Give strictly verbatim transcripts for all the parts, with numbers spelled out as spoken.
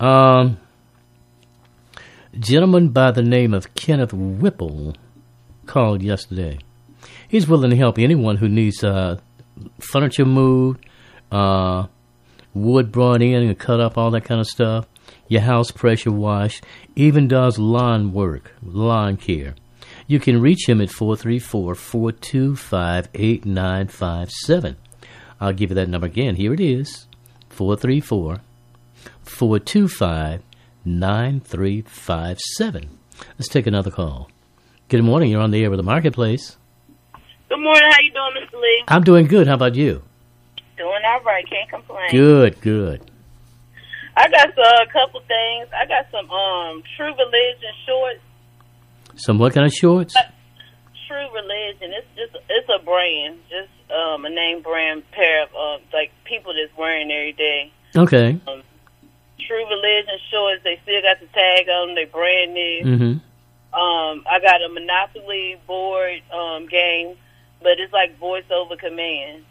Um, gentleman by the name of Kenneth Whipple called yesterday. He's willing to help anyone who needs uh, furniture moved, uh, wood brought in and cut up, all that kind of stuff. Your house pressure washed. Even does lawn work, lawn care. You can reach him at four three four, four two five, eight nine five seven. I'll give you that number again. Here it is, four three four, four two five, nine three five seven. Let's take another call. Good morning. You're on the air with the Marketplace. Good morning. How you doing, Mister Lee? I'm doing good. How about you? Doing all right. Can't complain. Good, good. I got uh, a couple things. I got some um True Religion shorts. Some what kind of shorts? Uh, True Religion. It's just it's a brand, just um a name brand pair of uh, like people that's wearing every day. Okay. Um, True Religion shorts. They still got the tag on them. They brand new. Mm-hmm. Um, I got a Monopoly board um game, but it's like voice over command.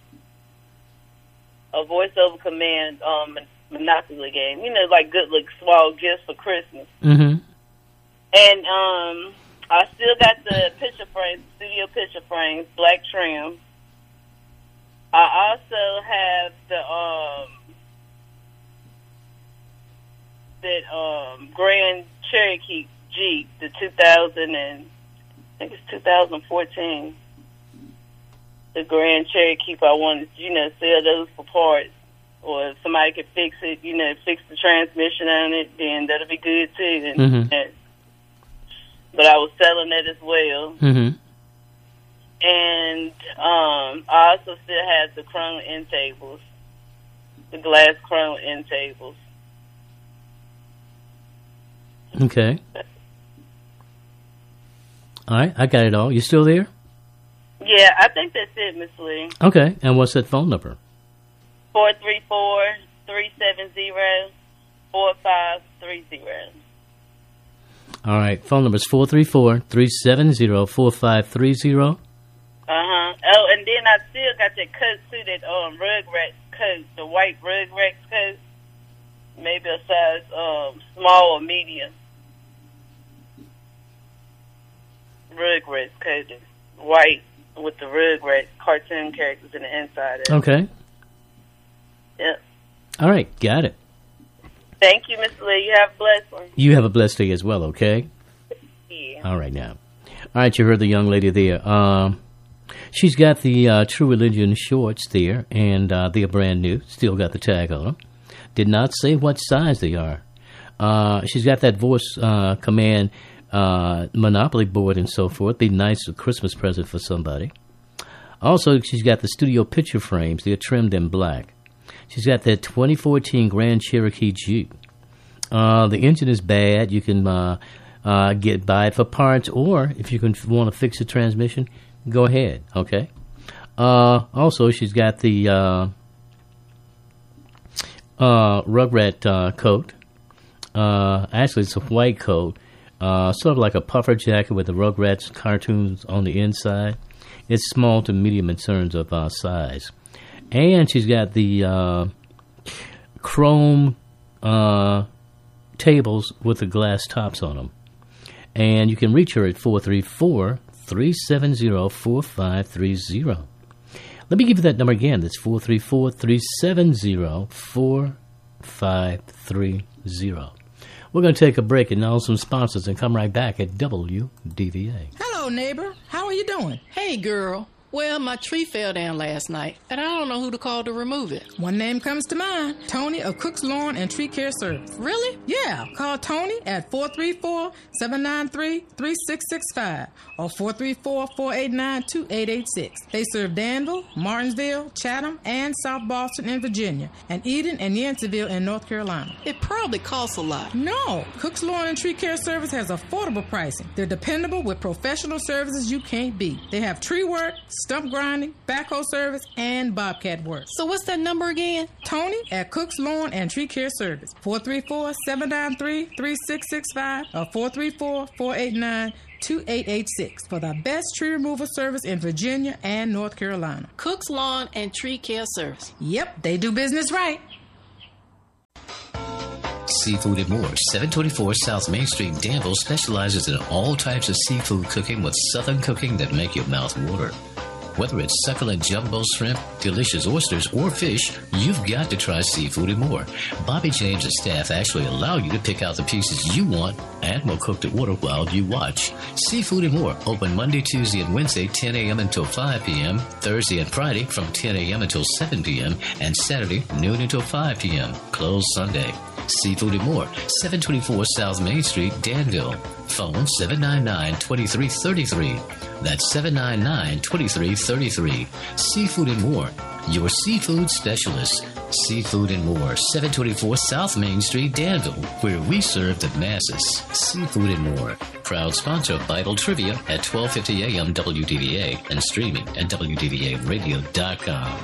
A voice over command um Monopoly game. You know, like good, like small gifts for Christmas. Mm-hmm. And um, I still got the picture frames, studio picture frames, black trim. I also have the um that um Grand Cherokee Jeep, the two thousand and I think it's two thousand fourteen. The Grand Cherokee. I wanted, you know, sell those for parts. Or if somebody could fix it, you know, fix the transmission on it, then that'll be good too. And, Mm-hmm. and, but I was selling that as well. Mm-hmm. And um, I also still have the chrome end tables, the glass chrome end tables. Okay. All right, I got it all. You still there? Yeah, I think that's it, Miss Lee. Okay, and what's that phone number? four three four, three seven zero, four five three zero. All right, phone number is four three four, three seven zero, four five three zero. Uh-huh. Oh, and then I still got that coat too, that um, Rugrats coat, the white Rugrats coat. Maybe a size um, small or medium. Rugrats coat is white with the Rugrats cartoon characters in the inside of it. Okay. Yep. All right, got it. Thank you, Miss Lee. You have a blessed one. You have a blessed day as well, okay? Yeah. All right, now. All right, you heard the young lady there. Um, she's got the uh, True Religion shorts there, and uh, they're brand new. Still got the tag on them. Did not say what size they are. Uh, she's got that voice uh, command uh, Monopoly board and so forth. Be nice a Christmas present for somebody. Also, she's got the studio picture frames. They're trimmed in black. She's got that twenty fourteen Grand Cherokee Jeep. Uh, the engine is bad. You can uh, uh, get buy it for parts, or if you can want to fix the transmission, go ahead. Okay. Uh, also, she's got the uh, uh, Rugrat uh, coat. Uh, actually, it's a white coat, uh, sort of like a puffer jacket with the Rugrats cartoons on the inside. It's small to medium in terms of uh, size. And she's got the uh, chrome uh, tables with the glass tops on them. And you can reach her at four three four, three seven zero, four five three zero. Let me give you that number again. That's four three four, three seven zero, four five three zero. We're going to take a break and know some sponsors and come right back at W D V A. Hello, neighbor. How are you doing? Hey, girl. Well, my tree fell down last night, and I don't know who to call to remove it. One name comes to mind. Tony of Cook's Lawn and Tree Care Service. Really? Yeah. Call Tony at four three four, seven nine three, three six six five or four three four, four eight nine, two eight eight six. They serve Danville, Martinsville, Chatham, and South Boston in Virginia, and Eden and Yanceyville in North Carolina. It probably costs a lot. No. Cook's Lawn and Tree Care Service has affordable pricing. They're dependable with professional services you can't beat. They have tree work, stump grinding, backhoe service, and bobcat work. So what's that number again? Tony at Cook's Lawn and Tree Care Service. four three four, seven nine three, three six six five or four three four, four eight nine, two eight eight six for the best tree removal service in Virginia and North Carolina. Cook's Lawn and Tree Care Service. Yep, they do business right. Seafood and More, seven twenty-four South Main Street, Danville, specializes in all types of seafood cooking with southern cooking that make your mouth water. Whether it's succulent jumbo shrimp, delicious oysters, or fish, you've got to try Seafood and More. Bobby James and staff actually allow you to pick out the pieces you want and will cook the order while you watch. Seafood and More, open Monday, Tuesday, and Wednesday, ten a.m. until five p.m., Thursday and Friday from ten a.m. until seven p.m., and Saturday, noon until five p.m., closed Sunday. Seafood and More, seven twenty-four South Main Street, Danville. Phone seven nine nine, two three three three. That's seven nine nine, two three three three. Seafood and More, your seafood specialist. Seafood and More, seven twenty-four South Main Street, Danville, where we serve the masses. Seafood and More, proud sponsor of Bible Trivia at twelve fifty a.m. W D V A and streaming at W D V A radio dot com.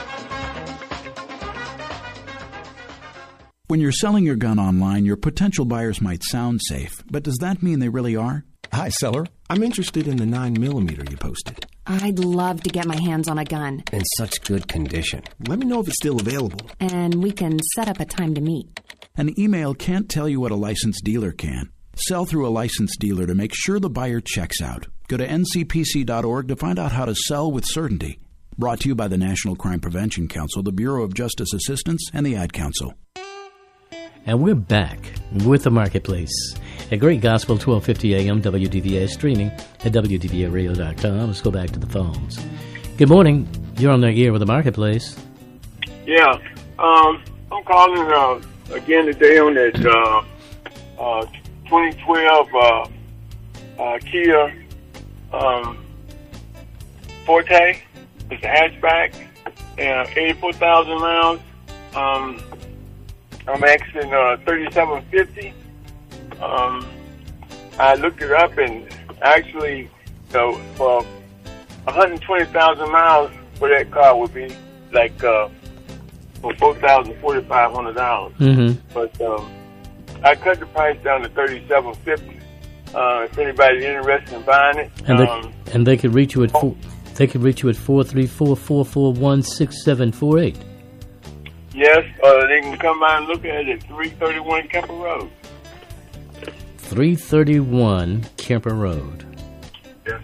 When you're selling your gun online, your potential buyers might sound safe, but does that mean they really are? Hi, seller. I'm interested in the nine millimeter you posted. I'd love to get my hands on a gun. In such good condition. Let me know if it's still available. And we can set up a time to meet. An email can't tell you what a licensed dealer can. Sell through a licensed dealer to make sure the buyer checks out. Go to N C P C dot org to find out how to sell with certainty. Brought to you by the National Crime Prevention Council, the Bureau of Justice Assistance, and the Ad Council. And we're back with the Marketplace at Great Gospel, twelve fifty a.m. W D V A, streaming at W D V A radio dot com. Let's go back to the phones. Good morning. You're on the air with the Marketplace. Yeah. Um, I'm calling uh, again today on that uh, uh, twenty twelve uh, uh, Kia um, Forte. It's a hatchback, and eighty-four thousand rounds. Um, I'm asking uh, thirty-seven fifty. Um, I looked it up, and actually, so for one hundred twenty thousand miles for that car would be like uh, for four thousand forty-five hundred dollars. Mm-hmm. But um, I cut the price down to thirty-seven fifty. Uh, if anybody's interested in buying it, and they, um, and they could reach you at four, they could reach you at four three four, four four one, six seven four eight. Yes, uh, they can come by and look at it at three thirty-one Kemper Road. three thirty-one Kemper Road. Yes.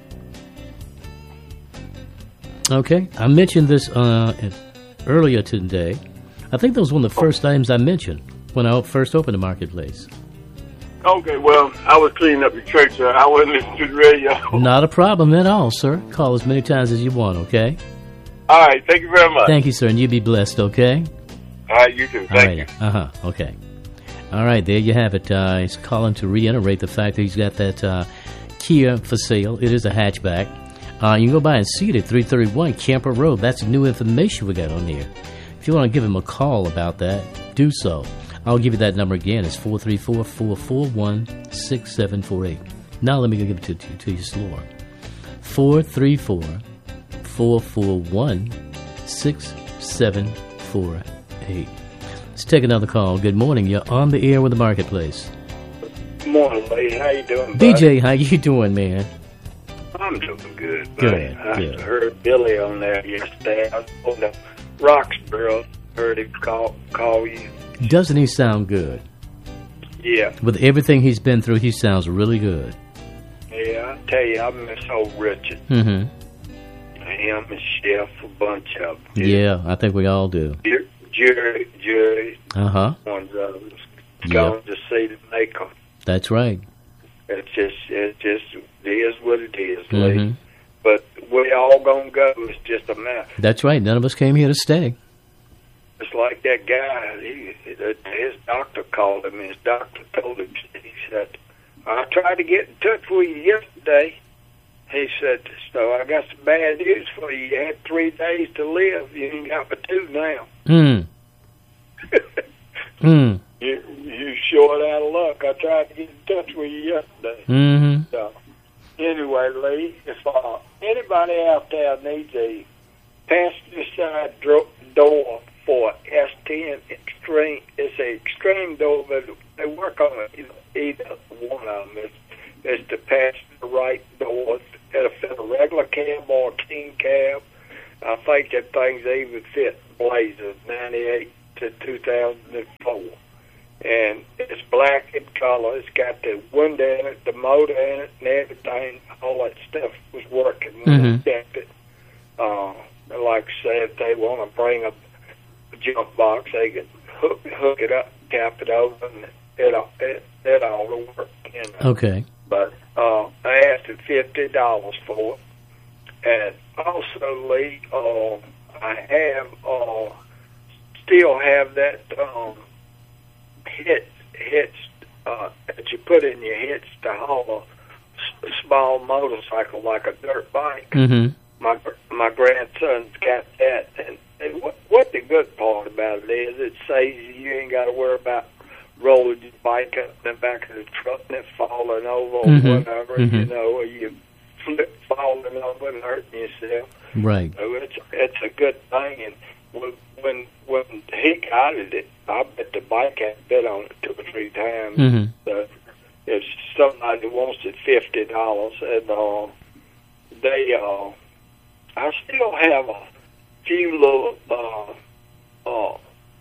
Okay, I mentioned this uh, earlier today. I think that was one of the first items I mentioned when I first opened the Marketplace. Okay, well, I was cleaning up the church, so I wasn't listening to the radio. Not a problem at all, sir. Call as many times as you want, okay? All right, thank you very much. Thank you, sir, and you be blessed, okay? All right, you too. Thank all right. you. Uh-huh, okay. All right, there you have it. Uh, he's calling to reiterate the fact that he's got that uh, Kia for sale. It is a hatchback. Uh, you can go by and see it at three thirty-one Kemper Road. That's new information we got on here. If you want to give him a call about that, do so. I'll give you that number again. It's four three four, four four one, six seven four eight. Now let me go give it to, to, to you slower. four three four, four four one, six seven four eight. Let's take another call. Good morning. You're on the air with the Marketplace. Good morning, lady. How you doing, D J, buddy? How you doing, man? I'm doing good, buddy. Good, I good. heard Billy on there yesterday. I was on the Roxborough. Heard him call, call you. Doesn't he sound good? Yeah. With everything he's been through, he sounds really good. Yeah, I tell you, I miss old Richard. Mm-hmm. Him and Chef, a bunch of them. Yeah, I think we all do. Jerry, Jerry, uh-huh. one's of them. Yep. Going to see the maker. That's right. It's just, it just it is what it is, mm-hmm. Lee. But we all gonna go. It's just a mess. That's right. None of us came here to stay. It's like that guy. He, his doctor called him. His doctor told him. He said, "I tried to get in touch with you yesterday." He said, "So I got some bad news for you. You had three days to live. You ain't got but two now." Hmm. Hmm. You you short out of luck. I tried to get in touch with you yesterday. Mm-hmm. So anyway, Lee, if uh, anybody out there needs a passenger side dro- door for S ten Extreme, it's an extreme door, but they work on it. You know, either one of them. It's, it's the passenger right door. It'll fit a regular cab or a king cab. I think that thing's even fit Blazers ninety-eight to two thousand four. and it's black in color. It's got the window in it, the motor in it, and everything. All that stuff was working when Mm-hmm. I checked it. Uh, like I said, if they want to bring a, a jump box, they can hook hook it up, cap it over, and it it it all will work. You know? Okay. But uh, I asked him fifty dollars for it, and also, Lee, uh, I have uh, still have that um, hitch hitch uh, that you put in your hitch to haul a s- small motorcycle like a dirt bike. Mm-hmm. My my grandson's got that, and, and what what the good part about it is, it saves you ain't got to worry about rolling your bike up in the back of the truck and it falling over or Mhm. whatever, Mhm. you know, or you flip falling over and hurting yourself. Right. So it's it's a good thing, and when when when he got it, I bet the bike had been on it two or three times. Mhm. So if somebody wants it fifty dollars, and uh, they uh, I still have a few little uh, uh,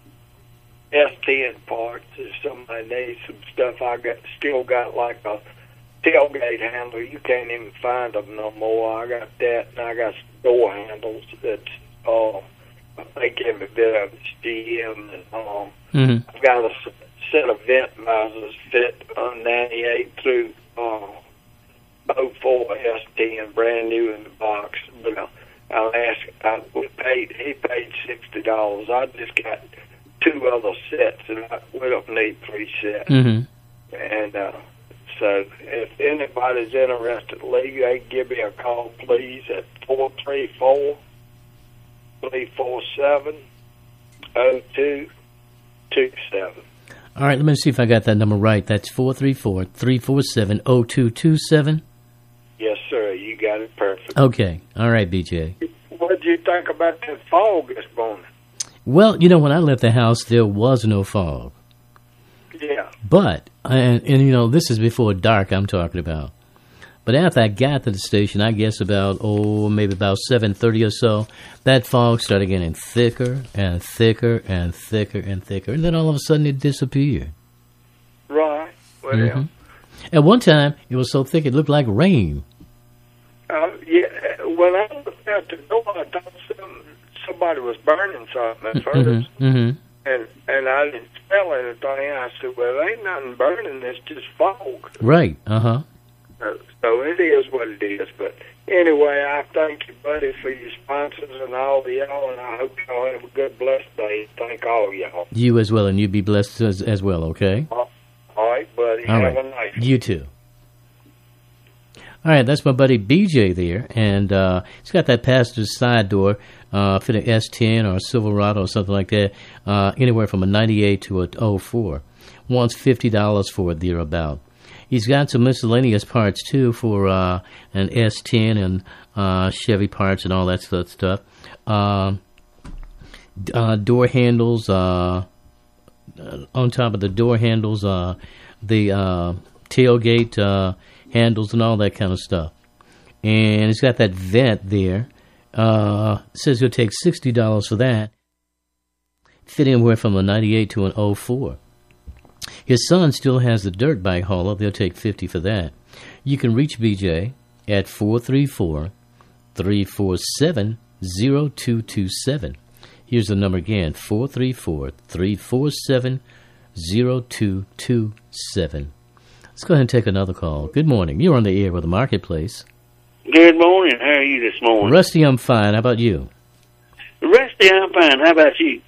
S ten parts. If somebody needs some stuff, I got still got like a tailgate handle. You can't even find them no more. I got that, and I got door handles that's uh, I think every bit of it's G M. And um, Mm-hmm. I've got a s- set of vent visors fit on ninety-eight through uh, oh four S ten, brand new in the box. But uh, I'll ask. I we paid. He paid sixty dollars. I just got two other sets, and I, we don't need three sets. Mm-hmm. And uh, so, if anybody's interested, Lee, they can give me a call, please, at four three four, three four seven, oh two two seven. All right, let me see if I got that number right. That's four three four, three four seven, oh two two seven. Yes, sir. You got it perfect. Okay. All right, B J. What did you think about that fog this morning? Well, you know, when I left the house, there was no fog. Yeah. But, and, and you know, this is before dark I'm talking about. But after I got to the station, I guess about, oh, maybe about seven thirty or so, that fog started getting thicker and thicker and thicker and thicker. And then all of a sudden it disappeared. Right. Well, Mhm. At one time, it was so thick it looked like rain. uh, yeah. When I looked out the door, I thought some, somebody was burning something at first. Mm-hmm. Mm-hmm. And and I didn't smell anything. I said, well, ain't nothing burning. It's just fog. Right. Uh-huh. So, so it is what it is. But anyway, I thank you, buddy, for your sponsors and all of y'all, and I hope y'all have a good, blessed day. Thank all of y'all. You as well, and you be blessed as, as well, okay? All right, buddy. All have right. a nice You too. All right, that's my buddy B J there, and uh, he's got that passenger's side door, uh, fit an S ten or a Silverado or something like that, uh, anywhere from a ninety-eight to a oh four. Wants fifty dollars for it thereabout. He's got some miscellaneous parts, too, for uh, an S ten and uh, Chevy parts and all that sort of stuff. Uh, uh, door handles, uh, on top of the door handles, uh, the uh, tailgate uh, handles and all that kind of stuff. And it's got that vent there. Uh, says he'll take sixty dollars for that. Fit anywhere from a ninety-eight to an oh four. His son still has the dirt bike hauler. They'll take fifty dollars for that. You can reach B J at four three four, three four seven, oh two two seven. Here's the number again, four three four, three four seven, oh two two seven. Let's go ahead and take another call. Good morning. You're on the air with the Marketplace. Good morning. How are you this morning? Rusty, I'm fine. How about you? Rusty, I'm fine. How about you?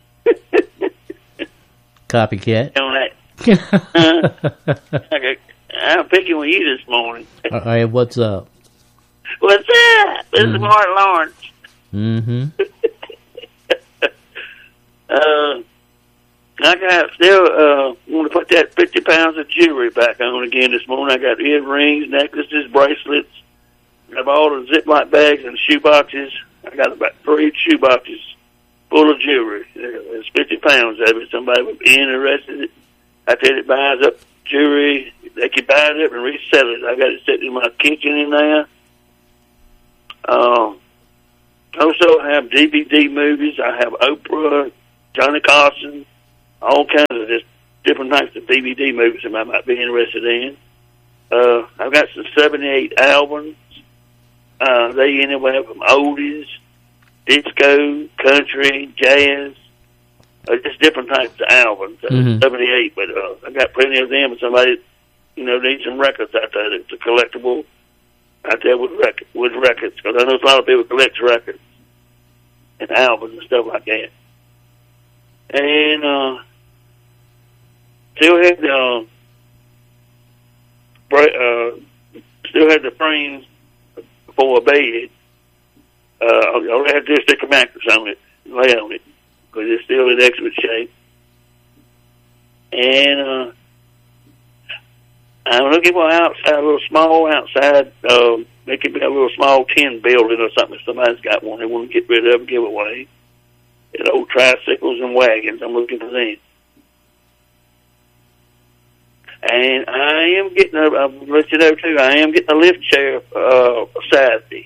Copycat. On that. uh, okay. I'm picking with you this morning. All right, what's up? What's up? This Mhm. is Mark Lawrence. Mm-hmm. uh, I got still uh, want to put that fifty pounds of jewelry back on again this morning. I got earrings, necklaces, bracelets. I have all the Ziploc bags and shoe boxes. I got about three shoe boxes full of jewelry. There's fifty pounds of it. Somebody would be interested. I said it buys up jewelry. They can buy it up and resell it. I got it sitting in my kitchen in there. Um, also, I have D V D movies. I have Oprah, Johnny Carson, all kinds of just different types of D V D movies that I might be interested in. Uh, I've got some seventy-eight albums. Uh, they anywhere from oldies, disco, country, jazz, uh, just different types of albums. Uh, Mm-hmm. seventy-eight, but uh, I've got plenty of them. And somebody, you know, needs some records out there. That's a collectible out there with, rec- with records. Because I know a lot of people collect records and albums and stuff like that. And uh, still had the uh, uh, still had the frames for a bed. Uh, all I had to do is stick a mattress on it, and lay on it, because it's still in excellent shape. And uh, I'm looking for outside, a little small outside. Uh, it could be a little small tin building or something. If somebody's got one they want to get rid of and give away. And old tricycles and wagons. I'm looking for them. And I am getting a, I'll let you know too, I am getting a lift chair uh, Saturday.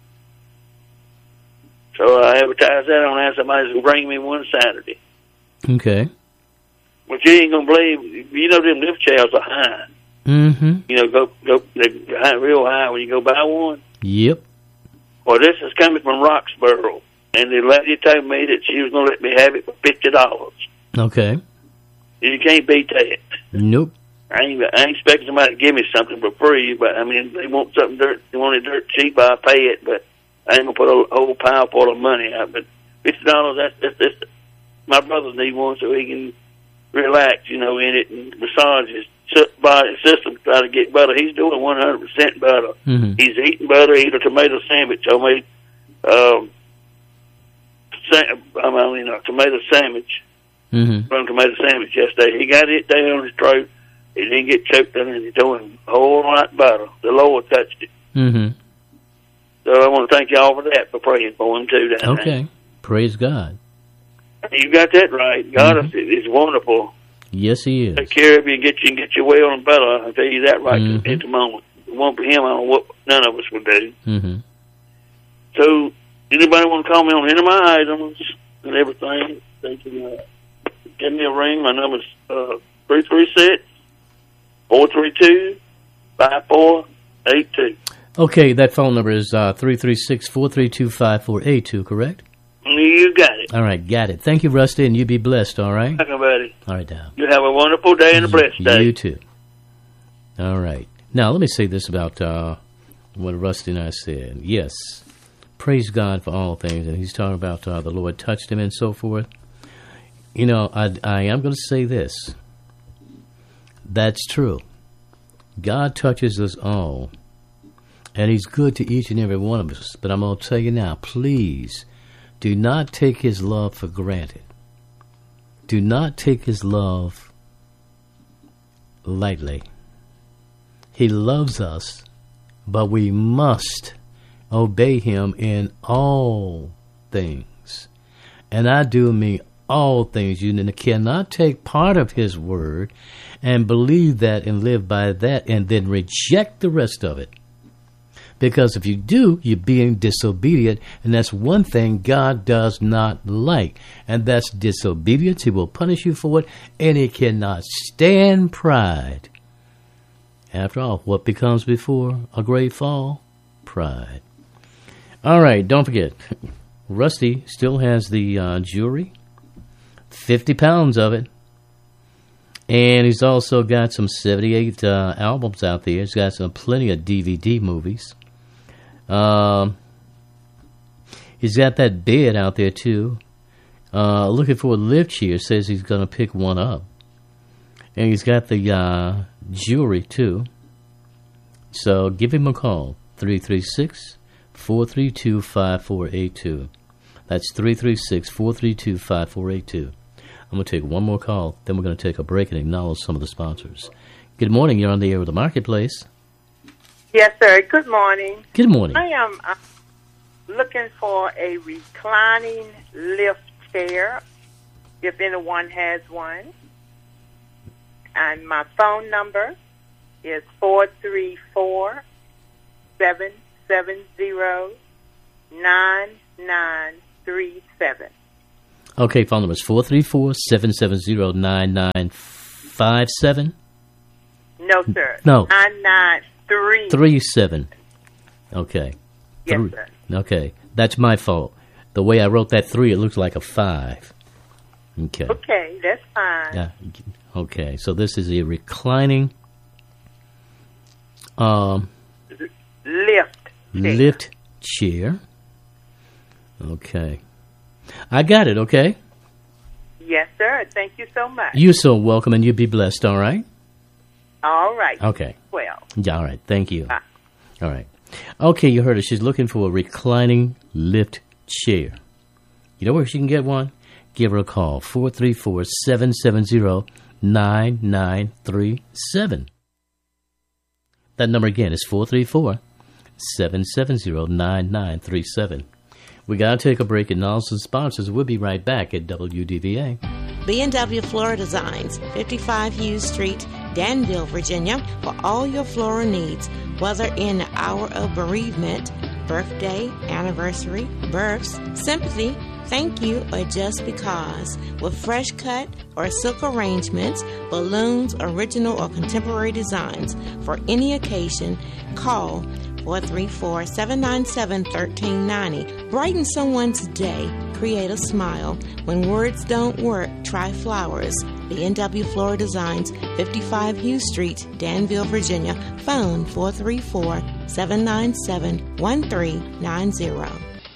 So I advertise that on that. Somebody's going to bring me one Saturday. Okay. But you ain't going to believe, you know them lift chairs are high. Mm-hmm. You know, go go they're high, real high when you go buy one. Yep. Well, this is coming from Roxborough. And the lady told me that she was going to let me have it for fifty dollars. Okay. You can't beat that. Nope. I ain't, I ain't expecting somebody to give me something for free, but I mean, if they want something dirt, they want it dirt cheap, I'll pay it, but I ain't gonna put a whole pile full of money out. But fifty dollars, that's, that's, that's, my brothers need one so he can relax, you know, in it and massage his body system to try to get better. He's doing one hundred percent better. Mm-hmm. He's eating better, eating a tomato sandwich. I made, um, I mean, a tomato sandwich. Mm-hmm. From tomato sandwich yesterday. He got it down his throat. He didn't get choked on it. He's doing a whole lot better. The Lord touched it. Mm-hmm. So I want to thank y'all for that, for praying for him too. Down Okay. Praise God. there. You got that right. God Mm-hmm. is, is wonderful. Yes, He is. Take care of you and get you and get you well and better. I'll tell you that right Mm-hmm. at the moment. If it won't be him, I don't know what none of us would do. Mm-hmm. So anybody want to call me on any of my items and everything, they can uh, give me a ring. My number's uh, three three six, four three two, five four eight two. Okay, that phone number is uh, three three six, four three two, five four eight two, correct? You got it. All right, got it. Thank you, Rusty, and you be blessed, all right? Welcome, buddy. All right, now. You have a wonderful day and a blessed day. You too. All right. Now, let me say this about uh, what Rusty and I said. Yes, praise God for all things, and he's talking about uh, the Lord touched him and so forth. You know, I, I am going to say this. That's true. God touches us all, and He's good to each and every one of us. But I'm going to tell you now, please, do not take His love for granted. Do not take His love lightly. He loves us, but we must obey Him in all things. And I do mean all things. You cannot take part of His word and believe that and live by that and then reject the rest of it. Because if you do, you're being disobedient, and that's one thing God does not like, and that's disobedience. He will punish you for it, and He cannot stand pride. After all, what becomes before a great fall? Pride. All right, don't forget, Rusty still has the uh, jewelry, fifty pounds of it. And he's also got some seventy-eight uh, albums out there. He's got some plenty of D V D movies. Um, he's got that bed out there, too. Uh, looking for a lift chair. Says he's going to pick one up. And he's got the uh, jewelry, too. So give him a call. three three six, four three two, five four eight two. That's three three six, four three two, five four eight two. I'm going to take one more call, then we're going to take a break and acknowledge some of the sponsors. Good morning. You're on the air with the Marketplace. Yes, sir. Good morning. Good morning. I am uh, looking for a reclining lift chair, if anyone has one. And my phone number is four three four, seven seven zero, nine nine three seven. Okay, phone number is four three four, seven seven zero, nine nine five seven? No, sir. No. nine nine three. Three seven. Okay. Yes, Three. sir. Okay. That's my fault. The way I wrote that three, it looks like a five. Okay. Okay, that's fine. Yeah. Okay. So this is a reclining um, Lift. Chair. lift chair. Okay. I got it, okay? Yes, sir. Thank you so much. You're so welcome, and you be blessed, all right? All right. Okay. Well. Yeah, all right. Thank you. Bye. All right. Okay, you heard her. She's looking for a reclining lift chair. You know where she can get one? Give her a call, four three four, seven seven zero, nine nine three seven. That number again is four three four, seven seven zero, nine nine three seven. We got to take a break and also sponsors. We'll be right back at W D V A. B and W Floral Designs, fifty-five Hughes Street, Danville, Virginia, for all your floral needs, whether in the hour of bereavement, birthday, anniversary, births, sympathy, thank you, or just because. With fresh cut or silk arrangements, balloons, original or contemporary designs for any occasion, call four three four, seven nine seven, one three nine zero. Brighten someone's day. Create a smile. When words don't work, try flowers. B and W Floral Designs, fifty-five Hughes Street, Danville, Virginia. Phone four three four, seven nine seven, one three nine zero.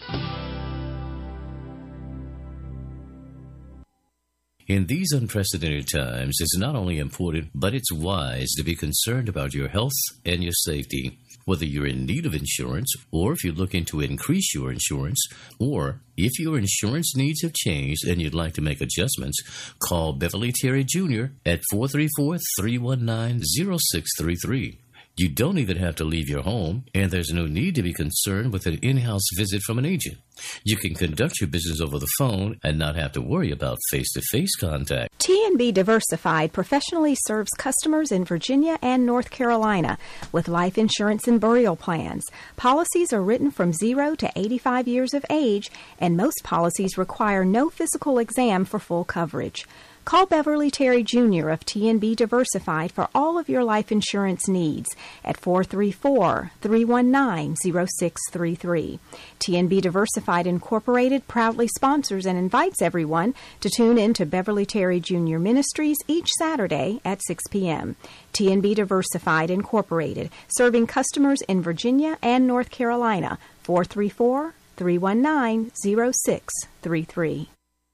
In these unprecedented times, it's not only important, but it's wise to be concerned about your health and your safety. Whether you're in need of insurance, or if you're looking to increase your insurance, or if your insurance needs have changed and you'd like to make adjustments, call Beverly Terry Junior at four three four, three one nine, zero six three three. You don't even have to leave your home, and there's no need to be concerned with an in-house visit from an agent. You can conduct your business over the phone and not have to worry about face-to-face contact. T and B Diversified professionally serves customers in Virginia and North Carolina with life insurance and burial plans. Policies are written from zero to eighty-five years of age, and most policies require no physical exam for full coverage. Call Beverly Terry Junior of T and B Diversified for all of your life insurance needs at four three four, three one nine, zero six three three. T and B Diversified Incorporated proudly sponsors and invites everyone to tune in to Beverly Terry Junior Ministries each Saturday at six p.m. T and B Diversified Incorporated, serving customers in Virginia and North Carolina, four three four, three one nine, zero six three three.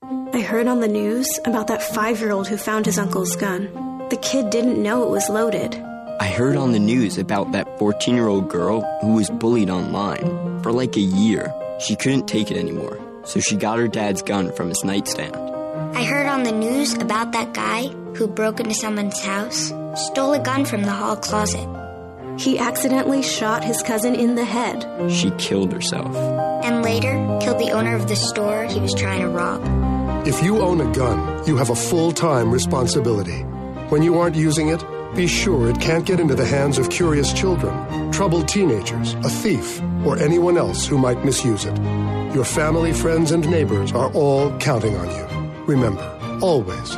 I heard on the news about that five-year-old who found his uncle's gun. The kid didn't know it was loaded. I heard on the news about that fourteen-year-old girl who was bullied online. For like a year, she couldn't take it anymore, so she got her dad's gun from his nightstand. I heard on the news about that guy who broke into someone's house, stole a gun from the hall closet. He accidentally shot his cousin in the head. She killed herself. And later, killed the owner of the store he was trying to rob. If you own a gun, you have a full-time responsibility. When you aren't using it, be sure it can't get into the hands of curious children, troubled teenagers, a thief, or anyone else who might misuse it. Your family, friends, and neighbors are all counting on you. Remember, always,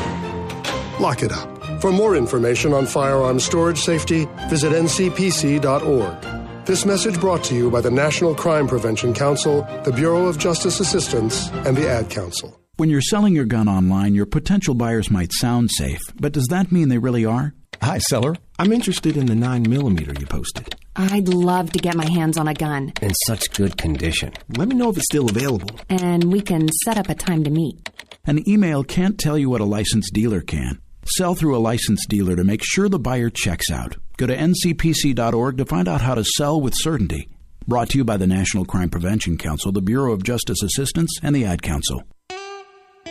lock it up. For more information on firearms storage safety, visit N C P C dot org. This message brought to you by the National Crime Prevention Council, the Bureau of Justice Assistance, and the Ad Council. When you're selling your gun online, your potential buyers might sound safe, but does that mean they really are? Hi, seller. I'm interested in the nine millimeter you posted. I'd love to get my hands on a gun. In such good condition. Let me know if it's still available. And we can set up a time to meet. An email can't tell you what a licensed dealer can. Sell through a licensed dealer to make sure the buyer checks out. Go to N C P C dot org to find out how to sell with certainty. Brought to you by the National Crime Prevention Council, the Bureau of Justice Assistance, and the Ad Council.